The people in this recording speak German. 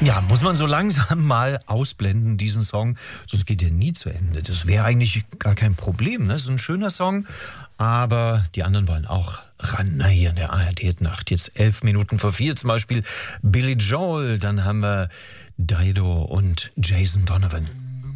Ja, muss man so langsam mal ausblenden, diesen Song, sonst geht der nie zu Ende. Das wäre eigentlich gar kein Problem, ne? So ein schöner Song, aber die anderen wollen auch ran. Na, hier in der ARD-Nacht, jetzt 11 Minuten vor 4 zum Beispiel Billy Joel, dann haben wir Dido und Jason Donovan.